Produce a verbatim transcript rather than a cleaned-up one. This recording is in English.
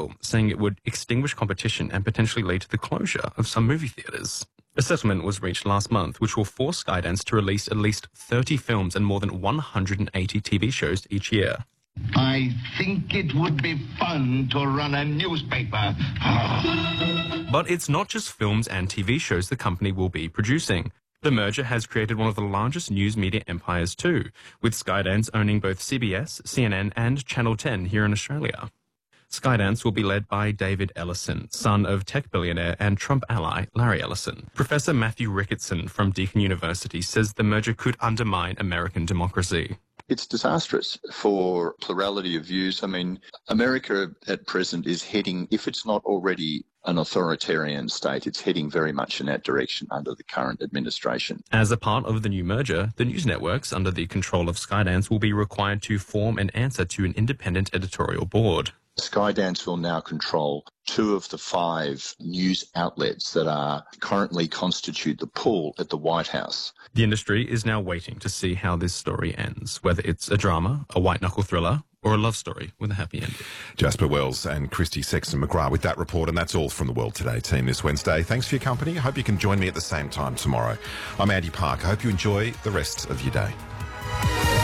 deal, saying it would extinguish competition and potentially lead to the closure of some movie theatres. A settlement was reached last month, which will force Skydance to release at least thirty films and more than one hundred eighty T V shows each year. I think it would be fun to run a newspaper. But it's not just films and T V shows the company will be producing. The merger has created one of the largest news media empires too, with Skydance owning both C B S, C N N and Channel ten here in Australia. Skydance will be led by David Ellison, son of tech billionaire and Trump ally Larry Ellison. Professor Matthew Ricketson from Deakin University says the merger could undermine American democracy. It's disastrous for plurality of views. I mean, America at present is heading, if it's not already an authoritarian state, it's heading very much in that direction under the current administration. As a part of the new merger, the news networks under the control of Skydance will be required to form and answer to an independent editorial board. Skydance will now control two of the five news outlets that are currently constitute the pool at the White House. The industry is now waiting to see how this story ends, whether it's a drama, a white-knuckle thriller, or a love story with a happy ending. Jasper Wells and Christy Sexton-McGrath with that report, and that's all from the World Today team this Wednesday. Thanks for your company. I hope you can join me at the same time tomorrow. I'm Andy Park. I hope you enjoy the rest of your day.